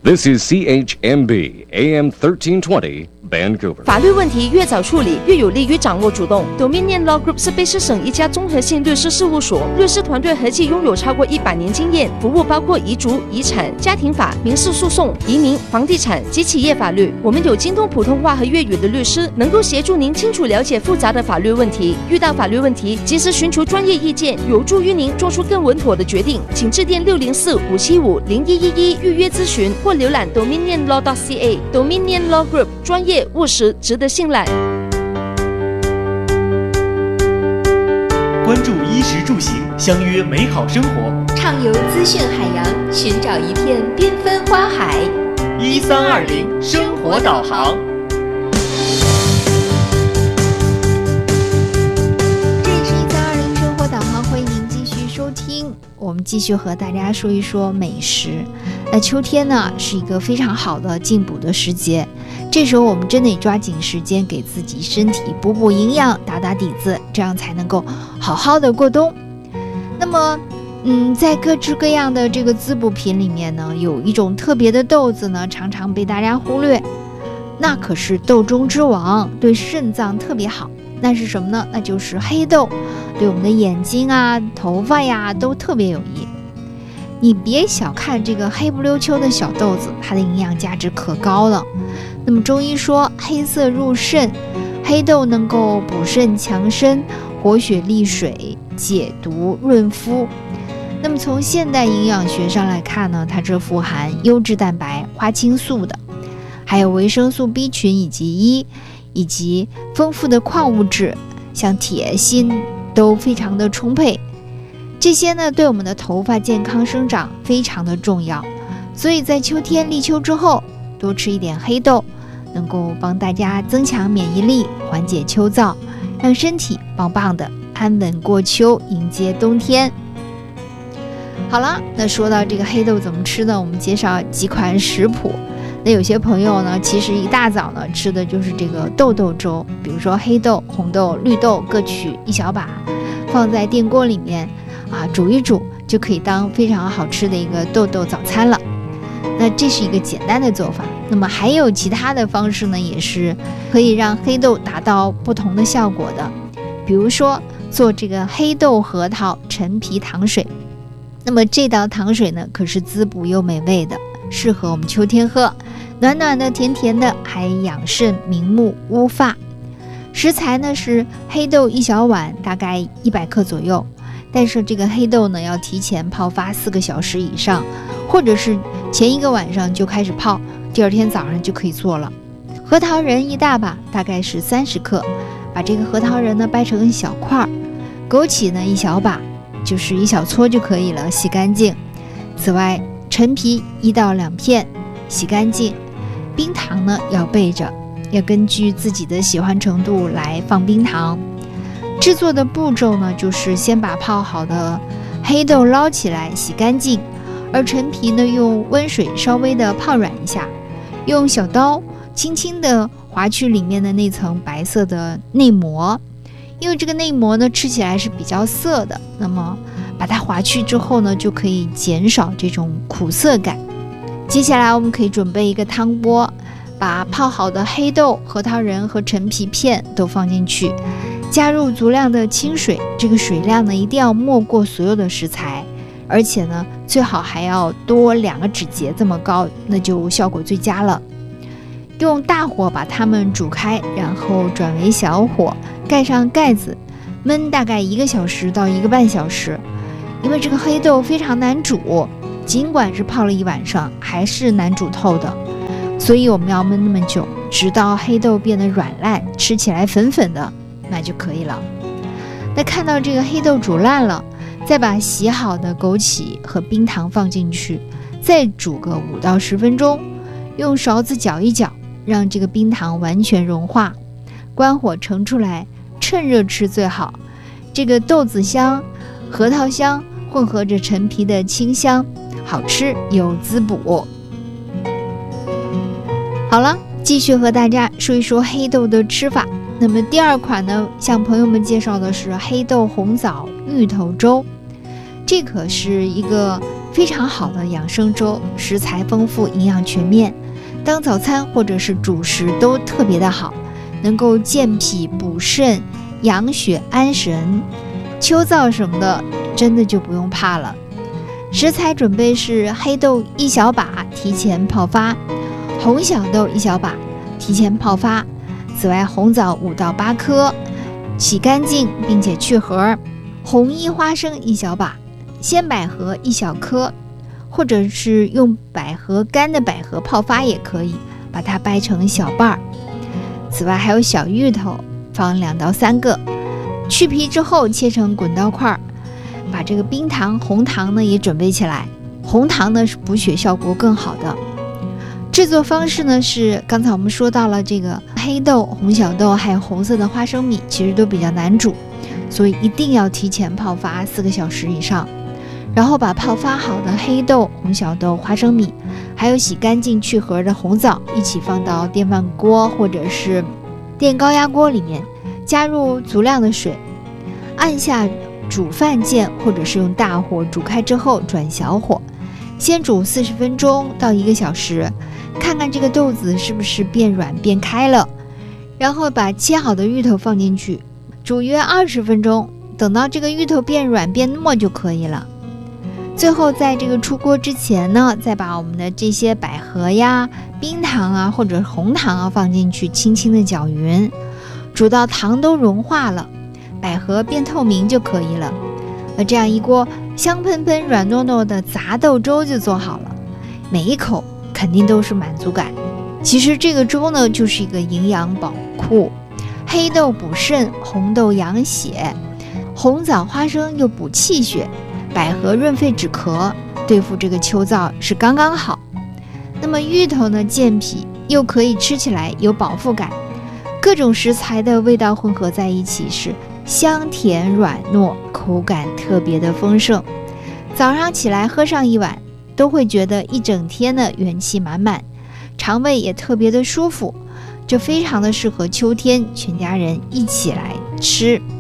This is CHMB AM 1320 Vancouver。 法律问题越早处理，越有利于掌握主动。Dominion Law Group 是卑诗省一家综合性律师事务所，律师团队合计拥有超过100年经验，服务包括遗嘱、遗产、家庭法、民事诉讼、移民、房地产及企业法律。我们有精通普通话和粤语的律师，能够协助您清楚了解复杂的法律问题。遇到法律问题，及时寻求专业意见，有助于您做出更稳妥的决定。请致电604-575-0111预约咨询，或浏览 dominionlaw.ca。Dominion Law Group 专业务实，值得信赖。 关注衣食住行，相约美好生活。 畅游资讯海洋，寻找一片缤纷花海。 1320生活导航。 这里是1320生活导航，欢迎您继续收听。我们继续和大家说一说美食。那秋天呢，是一个非常好的进补的时节，这时候我们真得抓紧时间给自己身体补补营养，打打底子，这样才能够好好的过冬。那么在各式各样的这个滋补品里面呢，有一种特别的豆子呢，常常被大家忽略，那可是豆中之王，对肾脏特别好。那是什么呢？那就是黑豆，对我们的眼睛啊、头发呀都特别有益。你别小看这个黑不溜秋的小豆子，它的营养价值可高了。那么中医说黑色入肾，黑豆能够补肾强身、活血利水、解毒润肤。那么从现代营养学上来看呢，它这富含优质蛋白、花青素的，还有维生素 B 群以及E，以及丰富的矿物质，像铁、锌都非常的充沛。这些呢，对我们的头发健康生长非常的重要，所以在秋天立秋之后，多吃一点黑豆，能够帮大家增强免疫力，缓解秋燥，让身体棒棒的安稳过秋，迎接冬天。好了，那说到这个黑豆怎么吃呢？我们介绍几款食谱。那有些朋友呢，其实一大早呢吃的就是这个豆豆粥，比如说黑豆、红豆、绿豆各取一小把，放在电锅里面煮一煮，就可以当非常好吃的一个豆豆早餐了。那这是一个简单的做法。那么还有其他的方式呢，也是可以让黑豆达到不同的效果的。比如说做这个黑豆核桃陈皮糖水。那么这道糖水呢，可是滋补又美味的，适合我们秋天喝，暖暖的、甜甜的，还养肾明目、乌发。食材呢是黑豆1小碗，大概100克左右。但是这个黑豆呢，要提前泡发4个小时以上，或者是前一个晚上就开始泡，第二天早上就可以做了。核桃仁一大把，大概是30克，把这个核桃仁呢掰成小块儿。枸杞呢1小把，就是1小撮就可以了，洗干净。此外，陈皮1到2片，洗干净。冰糖呢要备着，要根据自己的喜欢程度来放冰糖。制作的步骤呢，就是先把泡好的黑豆捞起来洗干净，而陈皮呢用温水稍微的泡软一下，用小刀轻轻的划去里面的那层白色的内膜，因为这个内膜呢吃起来是比较涩的，那么把它划去之后呢，就可以减少这种苦涩感。接下来我们可以准备一个汤锅，把泡好的黑豆、核桃仁和陈皮片都放进去，加入足量的清水，这个水量呢一定要没过所有的食材，而且呢最好还要多2个指节这么高，那就效果最佳了。用大火把它们煮开，然后转为小火，盖上盖子，焖大概1个小时到1个半小时。因为这个黑豆非常难煮，尽管是泡了1晚上，还是难煮透的，所以我们要焖那么久，直到黑豆变得软烂，吃起来粉粉的，那就可以了。那看到这个黑豆煮烂了，再把洗好的枸杞和冰糖放进去，再煮个5到10分钟，用勺子搅一搅，让这个冰糖完全融化，关火盛出来，趁热吃最好。这个豆子香、核桃香混合着陈皮的清香，好吃又滋补。好了，继续和大家说一说黑豆的吃法。那么第2款呢，向朋友们介绍的是黑豆红枣芋头粥。这可是一个非常好的养生粥，食材丰富，营养全面，当早餐或者是主食都特别的好，能够健脾补肾、养血安神，秋燥什么的真的就不用怕了。食材准备是黑豆1小把，提前泡发；红小豆1小把，提前泡发。此外，红枣5到8颗，洗干净并且去核；红衣花生1小把，鲜百合1小颗，或者是用百合干的百合泡发也可以，把它掰成小瓣儿。此外，还有小芋头，放2到3个，去皮之后切成滚刀块。把这个冰糖、红糖呢也准备起来，红糖呢是补血效果更好的。制作方式呢是刚才我们说到了这个黑豆、红小豆还有红色的花生米，其实都比较难煮，所以一定要提前泡发4个小时以上。然后把泡发好的黑豆、红小豆、花生米，还有洗干净去核的红枣一起放到电饭锅或者是电高压锅里面，加入足量的水，按下煮饭键或者是用大火煮开之后转小火，先煮40分钟到1个小时，看看这个豆子是不是变软变开了，然后把切好的芋头放进去，煮约20分钟，等到这个芋头变软变糯就可以了。最后在这个出锅之前呢，再把我们的这些百合呀、冰糖啊或者红糖啊放进去，轻轻的搅匀，煮到糖都融化了，百合变透明就可以了。这样一锅香喷喷、软糯糯的杂豆粥就做好了，每一口肯定都是满足感。其实这个粥呢，就是一个营养宝库，黑豆补肾，红豆养血，红枣、花生又补气血，百合润肺止咳，对付这个秋燥是刚刚好。那么芋头呢，健脾，又可以吃起来有饱腹感，各种食材的味道混合在一起是香甜软糯，口感特别的丰盛。早上起来喝上一碗，都会觉得一整天的元气满满，肠胃也特别的舒服，这非常的适合秋天全家人一起来吃。